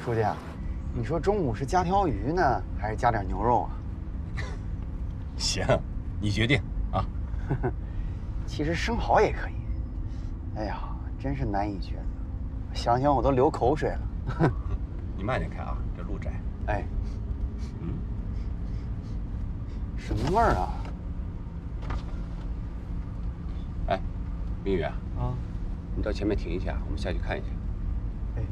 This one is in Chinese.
书记啊，你说中午是加条鱼呢，还是加点牛肉啊？ 行，你决定啊。 其实生蚝也可以。哎呀，真是难以抉择，想想我都流口水了。 你慢点开啊，这路窄。 哎，什么味儿啊？ 哎，明宇啊， 啊， 你到前面停一下，我们下去看一下。